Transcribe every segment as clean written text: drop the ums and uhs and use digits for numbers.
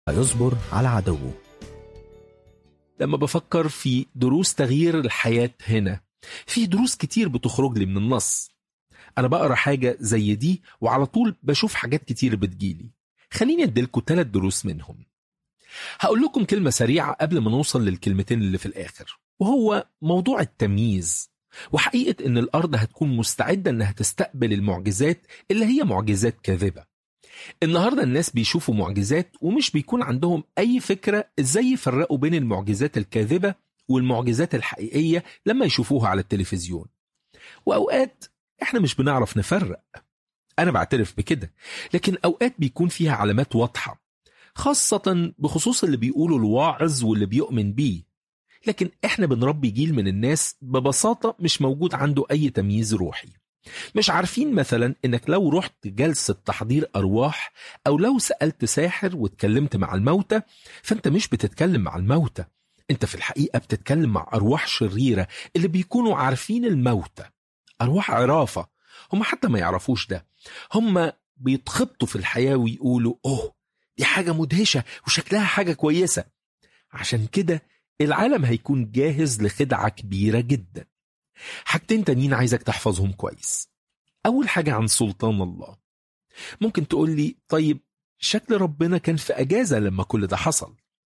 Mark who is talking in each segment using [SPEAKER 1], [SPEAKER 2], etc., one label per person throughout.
[SPEAKER 1] يصبر على عدوه.
[SPEAKER 2] لما بفكر في دروس تغيير الحياة هنا، في دروس كتير بتخرج لي من النص. أنا بقرأ حاجة زي دي وعلى طول بشوف حاجات كتير بتجيلي. خليني أديلكم 3 دروس منهم. هقول لكم كلمة سريعة قبل ما نوصل للكلمتين اللي في الآخر، وهو موضوع التمييز وحقيقة إن الأرض هتكون مستعدة إنها تستقبل المعجزات اللي هي معجزات كاذبة. النهاردة الناس بيشوفوا معجزات ومش بيكون عندهم أي فكرة إزاي يفرقوا بين المعجزات الكاذبة والمعجزات الحقيقية لما يشوفوها على التلفزيون. وأوقات إحنا مش بنعرف نفرق، أنا بعترف بكده، لكن أوقات بيكون فيها علامات واضحة، خاصة بخصوص اللي بيقولوا الواعظ واللي بيؤمن بيه. لكن إحنا بنربي جيل من الناس ببساطة مش موجود عنده أي تمييز روحي. مش عارفين مثلا إنك لو رحت جلسة تحضير أرواح أو لو سألت ساحر واتكلمت مع الموتى، فأنت مش بتتكلم مع الموتى، أنت في الحقيقة بتتكلم مع أرواح شريرة اللي بيكونوا عارفين الموتى، أرواح عرافة. هم حتى ما يعرفوش ده، هم بيتخبطوا في الحياة ويقولوا أوه دي حاجة مدهشة وشكلها حاجة كويسة. عشان كده العالم هيكون جاهز لخدعة كبيرة جدا. حاجتين تانيين عايزك تحفظهم كويس. أول حاجة عن سلطان الله. ممكن تقول لي طيب شكل ربنا كان في أجازة لما كل ده حصل.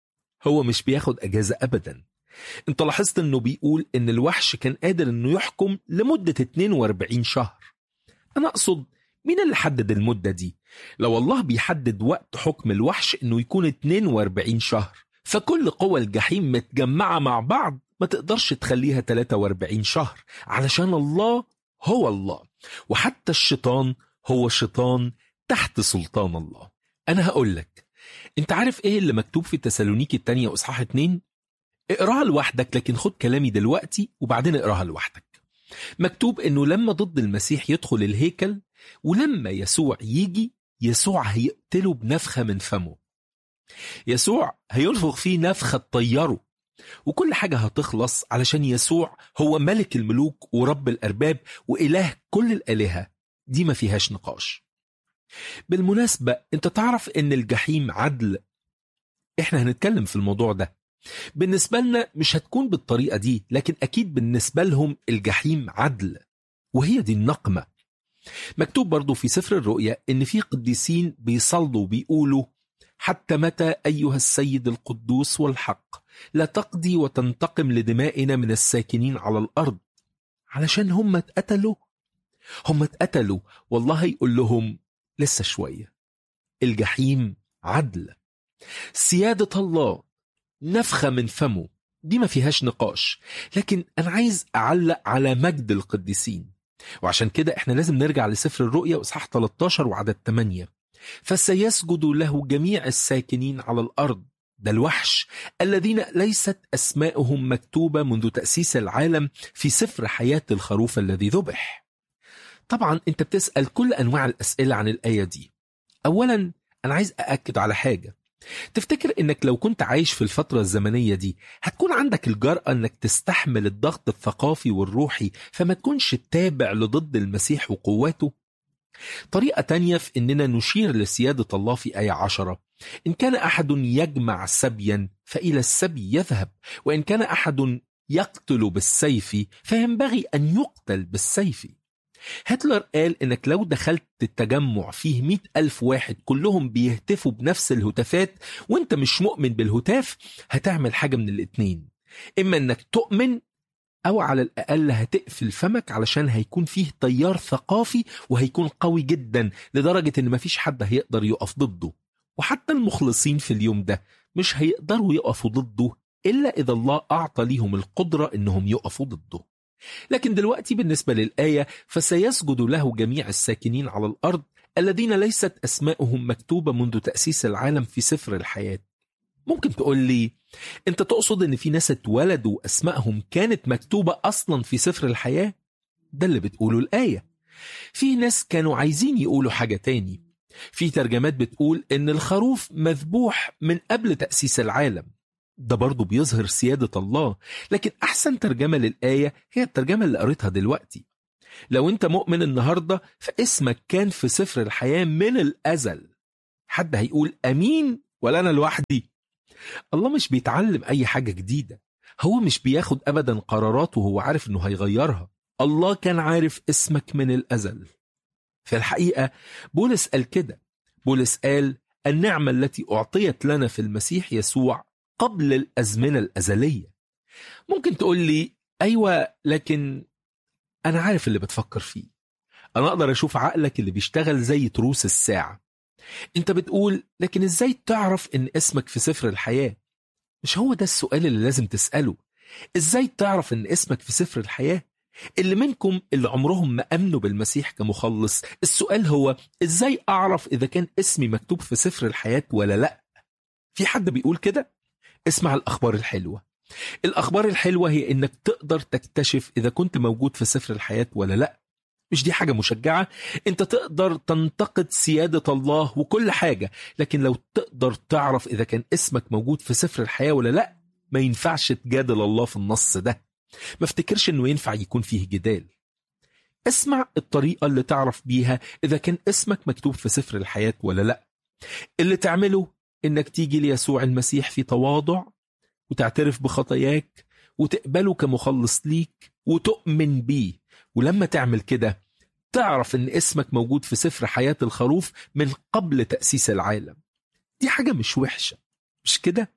[SPEAKER 2] هو مش بياخد أجازة أبدا. انت لاحظت انه بيقول ان الوحش كان قادر انه يحكم لمدة 42 شهر. انا اقصد مين اللي حدد المدة دي؟ لو الله بيحدد وقت حكم الوحش انه يكون 42 شهر، فكل قوى الجحيم متجمعة مع بعض ما تقدرش تخليها 43 شهر، علشان الله هو الله، وحتى الشيطان هو شيطان تحت سلطان الله. أنا هقولك، أنت عارف إيه اللي مكتوب في تسالونيكي الثانية وإصحاح 2؟ اقراها لوحدك، لكن خد كلامي دلوقتي وبعدين اقراها لوحدك. مكتوب إنه لما ضد المسيح يدخل الهيكل، ولما يسوع يجي، يسوع هيقتله بنفخة من فمه. يسوع هينفخ فيه نفخة تطيره، وكل حاجة هتخلص، علشان يسوع هو ملك الملوك ورب الأرباب وإله كل الآلهة، دي ما فيهاش نقاش. بالمناسبة انت تعرف ان الجحيم عدل؟ احنا هنتكلم في الموضوع ده. بالنسبة لنا مش هتكون بالطريقة دي، لكن أكيد بالنسبة لهم الجحيم عدل، وهي دي النقمة. مكتوب برضو في سفر الرؤيا ان في قديسين بيصلوا وبيقولوا حتى متى أيها السيد القدوس والحق لا تقضي وتنتقم لدمائنا من الساكنين على الأرض. علشان هم اتقتلوا، والله يقول لهم لسه شوية. الجحيم عدل، سيادة الله، نفخة من فمه، دي ما فيهاش نقاش. لكن أنا عايز أعلق على مجد القديسين، وعشان كده احنا لازم نرجع لسفر الرؤيا وإصحاح 13 وعدد 8. فسيسجد له جميع الساكنين على الأرض، ده الوحش الذين ليست أسماءهم مكتوبة منذ تأسيس العالم في سفر حياة الخروف الذي ذبح. طبعا انت بتسأل كل أنواع الأسئلة عن الآية دي. أولا أنا عايز أأكد على حاجة. تفتكر انك لو كنت عايش في الفترة الزمنية دي هتكون عندك الجرأة انك تستحمل الضغط الثقافي والروحي فما تكونش تابع لضد المسيح وقواته؟ طريقة تانية في اننا نشير لسيادة الله في آية 10: إن كان أحد يجمع سبيا فإلى السبي يذهب، وإن كان أحد يقتل بالسيف فينبغي أن يقتل بالسيف. هتلر قال إنك لو دخلت التجمع فيه 100,000 واحد كلهم بيهتفوا بنفس الهتافات وانت مش مؤمن بالهتاف، هتعمل حاجة من الاتنين: إما إنك تؤمن، أو على الأقل هتقفل فمك، علشان هيكون فيه تيار ثقافي وهيكون قوي جدا لدرجة إن مفيش حد هيقدر يقف ضده، وحتى المخلصين في اليوم ده مش هيقدروا يقفوا ضده إلا إذا الله أعطى ليهم القدرة إنهم يقفوا ضده. لكن دلوقتي بالنسبة للآية: فسيسجد له جميع الساكنين على الأرض الذين ليست أسماءهم مكتوبة منذ تأسيس العالم في سفر الحياة. ممكن تقول لي أنت تقصد أن في ناس اتولدوا أسماءهم كانت مكتوبة أصلا في سفر الحياة؟ ده اللي بتقوله الآية. في ناس كانوا عايزين يقولوا حاجة تاني. في ترجمات بتقول أن الخروف مذبوح من قبل تأسيس العالم، ده برضو بيظهر سيادة الله. لكن أحسن ترجمة للآية هي الترجمة اللي قريتها دلوقتي: لو أنت مؤمن النهاردة فاسمك كان في سفر الحياة من الأزل. حد هيقول أمين ولا أنا لوحدي؟ الله مش بيتعلم أي حاجة جديدة، هو مش بياخد أبدا قرارات وهو عارف إنه هيغيرها. الله كان عارف اسمك من الأزل. في الحقيقة بولس قال كده، بولس قال النعمة التي أعطيت لنا في المسيح يسوع قبل الأزمنة الأزلية. ممكن تقول لي أيوة، لكن أنا عارف اللي بتفكر فيه. أنا أقدر أشوف عقلك اللي بيشتغل زي تروس الساعة. أنت بتقول لكن إزاي تعرف إن اسمك في سفر الحياة؟ مش هو ده السؤال اللي لازم تسأله. إزاي تعرف إن اسمك في سفر الحياة؟ اللي منكم اللي عمرهم ما أمنوا بالمسيح كمخلص، السؤال هو إزاي أعرف إذا كان اسمي مكتوب في سفر الحياة ولا لأ؟ في حد بيقول كده؟ اسمع الأخبار الحلوة. الأخبار الحلوة هي إنك تقدر تكتشف إذا كنت موجود في سفر الحياة ولا لأ. مش دي حاجة مشجعة؟ أنت تقدر تنتقد سيادة الله وكل حاجة، لكن لو تقدر تعرف إذا كان اسمك موجود في سفر الحياة ولا لأ، ما ينفعش تجادل الله في النص ده. ما افتكرش إنه ينفع يكون فيه جدال. اسمع الطريقة اللي تعرف بيها إذا كان اسمك مكتوب في سفر الحياة ولا لأ. اللي تعمله إنك تيجي ليسوع المسيح في تواضع وتعترف بخطاياك وتقبله كمخلص ليك وتؤمن بيه، ولما تعمل كده تعرف إن اسمك موجود في سفر حياة الخروف من قبل تأسيس العالم. دي حاجة مش وحشة، مش كده؟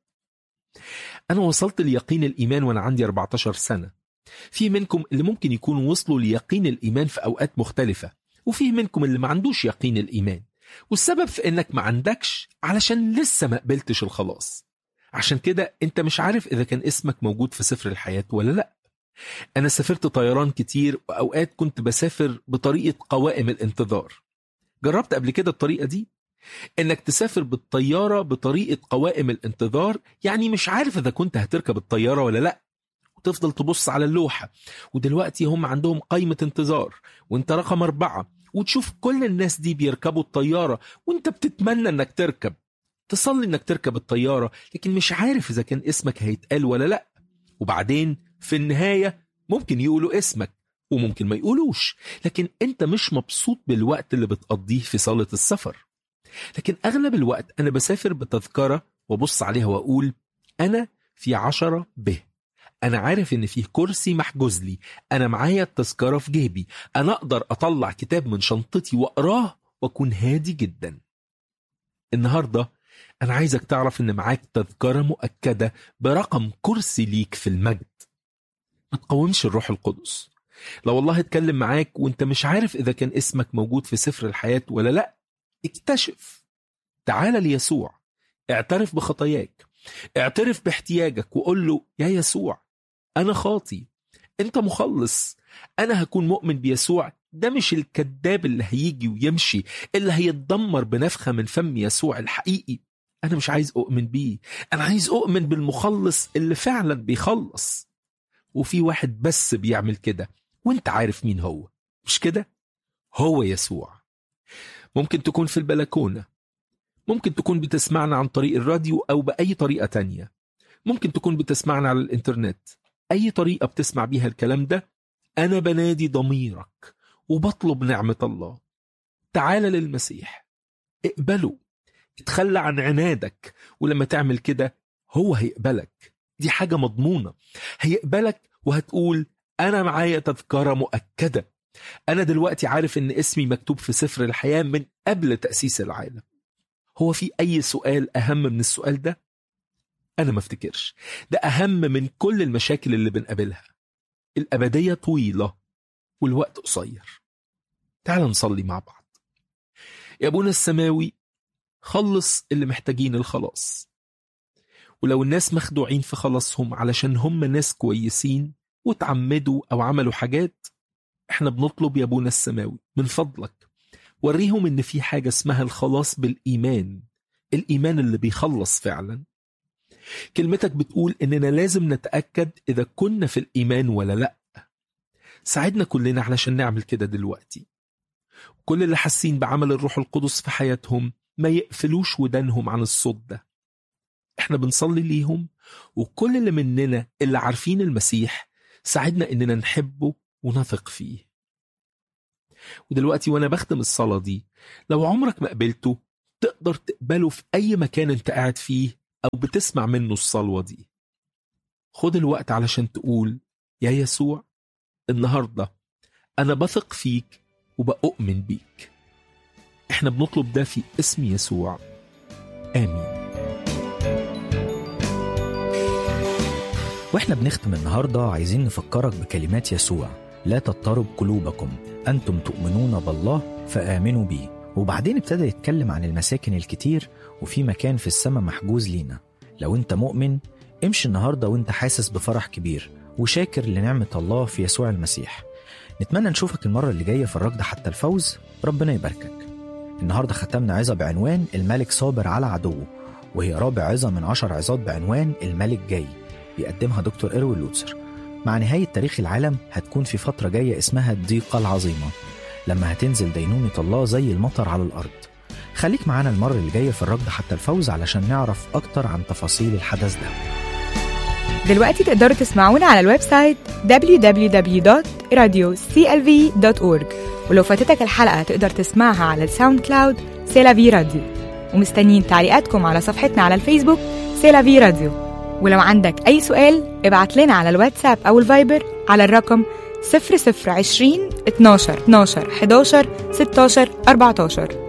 [SPEAKER 2] أنا وصلت ليقين الإيمان وأنا عندي 14 سنة. في منكم اللي ممكن يكونوا وصلوا ليقين الإيمان في أوقات مختلفة، وفي منكم اللي ما عندوش يقين الإيمان، والسبب في إنك ما عندكش علشان لسه ما قبلتش الخلاص. عشان كده أنت مش عارف إذا كان اسمك موجود في سفر الحياة ولا لأ. أنا سافرت طيران كتير، وأوقات كنت بسافر بطريقة قوائم الانتظار. جربت قبل كده الطريقة دي؟ إنك تسافر بالطيارة بطريقة قوائم الانتظار، يعني مش عارف إذا كنت هتركب الطيارة ولا لأ، وتفضل تبص على اللوحة، ودلوقتي هم عندهم قائمة انتظار وانت رقم 4، وتشوف كل الناس دي بيركبوا الطيارة وانت بتتمنى انك تركب، تصلي انك تركب الطيارة، لكن مش عارف اذا كان اسمك هيتقال ولا لا. وبعدين في النهاية ممكن يقولوا اسمك وممكن ما يقولوش، لكن انت مش مبسوط بالوقت اللي بتقضيه في صالة السفر. لكن اغلب الوقت انا بسافر بتذكرة وبص عليها واقول انا في 10 ب، أنا عارف إن فيه كرسي محجوز لي، أنا معايا التذكرة في جيبي، أنا أقدر أطلع كتاب من شنطتي وأقراه وأكون هادي جدا. النهاردة أنا عايزك تعرف إن معاك تذكرة مؤكدة برقم كرسي ليك في المجد. ما تقاومش الروح القدس. لو الله اتكلم معاك وإنت مش عارف إذا كان اسمك موجود في سفر الحياة ولا لأ، اكتشف. تعال ليسوع، اعترف بخطاياك، اعترف باحتياجك وقول له يا يسوع أنا خاطي، أنت مخلص، أنا هكون مؤمن بيسوع. ده مش الكذاب اللي هيجي ويمشي، اللي هيتدمر بنفخة من فم يسوع الحقيقي. أنا مش عايز أؤمن بيه، أنا عايز أؤمن بالمخلص اللي فعلا بيخلص. وفي واحد بس بيعمل كده، وانت عارف مين هو، مش كده؟ هو يسوع. ممكن تكون في البلكونة، ممكن تكون بتسمعنا عن طريق الراديو أو بأي طريقة تانية، ممكن تكون بتسمعنا على الإنترنت. أي طريقة بتسمع بيها الكلام ده، أنا بنادي ضميرك وبطلب نعمة الله. تعال للمسيح، اقبله، اتخلى عن عنادك، ولما تعمل كده هو هيقبلك. دي حاجة مضمونة، هيقبلك وهتقول أنا معايا تذكرة مؤكدة، أنا دلوقتي عارف إن اسمي مكتوب في سفر الحياة من قبل تأسيس العالم. هو في أي سؤال أهم من السؤال ده؟ أنا ما افتكرش. ده أهم من كل المشاكل اللي بنقابلها. الأبدية طويلة والوقت قصير. تعال نصلي مع بعض. يا أبونا السماوي، خلص اللي محتاجين الخلاص. ولو الناس مخدوعين في خلاصهم علشان هم ناس كويسين وتعمدوا أو عملوا حاجات، احنا بنطلب يا أبونا السماوي من فضلك وريهم إن في حاجة اسمها الخلاص بالإيمان، الإيمان اللي بيخلص فعلا. كلمتك بتقول إننا لازم نتأكد إذا كنا في الإيمان ولا لأ. ساعدنا كلنا علشان نعمل كده دلوقتي. كل اللي حاسين بعمل الروح القدس في حياتهم ما يقفلوش ودانهم عن الصوت ده. احنا بنصلي ليهم، وكل اللي مننا اللي عارفين المسيح ساعدنا إننا نحبه ونثق فيه. ودلوقتي وأنا بختم الصلاة دي، لو عمرك ما قبلته تقدر تقبله في أي مكان أنت قاعد فيه أو بتسمع منه الصلوة دي. خد الوقت علشان تقول: يا يسوع، النهاردة أنا بثق فيك وبأؤمن بيك. إحنا بنطلب ده في اسم يسوع، آمين.
[SPEAKER 1] وإحنا بنختم النهاردة عايزين نفكرك بكلمات يسوع: لا تضطرب قلوبكم، أنتم تؤمنون بالله فآمنوا بي. وبعدين ابتدى يتكلم عن المساكن الكتير، وفي مكان في السماء محجوز لينا. لو انت مؤمن، امشي النهاردة وانت حاسس بفرح كبير وشاكر لنعمة الله في يسوع المسيح. نتمنى نشوفك المرة اللي جاية في الركض حتى الفوز. ربنا يباركك. النهاردة ختمنا عظة بعنوان الملك صابر على عدوه، وهي رابع عظة من 10 عظات بعنوان الملك جاي، بيقدمها دكتور إروين لوتسر. مع نهاية تاريخ العالم هتكون في فترة جاية اسمها الضيقة العظيمة، لما هتنزل دينونة الله زي المطر على الأرض. خليك معانا المرة اللي جاية في الركض حتى الفوز علشان نعرف أكتر عن تفاصيل الحدث ده.
[SPEAKER 3] دلوقتي تقدروا تسمعونا على الويب سايت www.radioclv.org، ولو فاتتك الحلقة تقدر تسمعها على الساوند كلاود سيلافي راديو. ومستنيين تعليقاتكم على صفحتنا على الفيسبوك سيلافي راديو. ولو عندك أي سؤال ابعت لنا على الواتساب أو الفايبر على الرقم 0020 12 12 11 16 14.